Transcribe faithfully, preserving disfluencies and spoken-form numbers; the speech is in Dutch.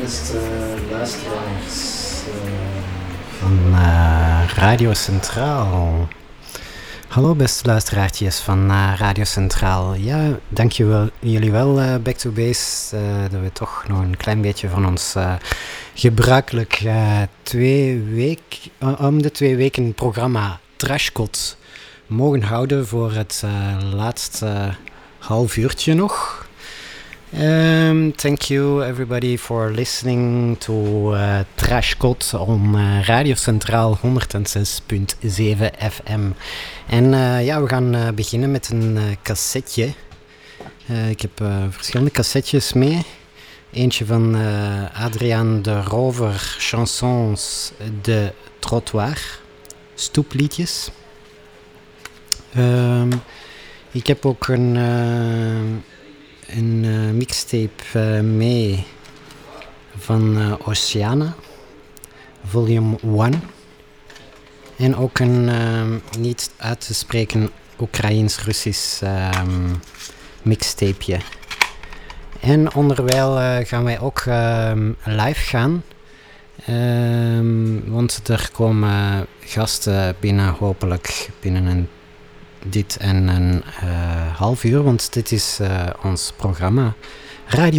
beste luisteraars uh, van uh, Radio Centraal. Hallo beste luisteraartjes van uh, Radio Centraal. Ja, dank je wel, jullie wel, uh, Back to Base, uh, dat we toch nog een klein beetje van ons uh, gebruikelijk uh, twee week, uh, om de twee weken programma Trashcot mogen houden voor het uh, laatste uh, half uurtje nog. Um, thank you everybody for listening to uh, Trashcot on uh, Radio Centraal honderdzes komma zeven F M. En uh, ja, we gaan uh, beginnen met een uh, cassetje. Uh, ik heb uh, verschillende cassetjes mee. Eentje van uh, Adriaan de Rover, Chansons de Trottoir, stoepliedjes. Um, ik heb ook een... Uh, een uh, mixtape uh, mee van uh, Oceana, volume one. En ook een uh, niet uit te spreken Oekraïens-Russisch uh, mixtapeje. En onderwijl uh, gaan wij ook uh, live gaan. Uh, want er komen gasten binnen, hopelijk binnen een dit en een uh, half uur, want dit is uh, ons programma Radio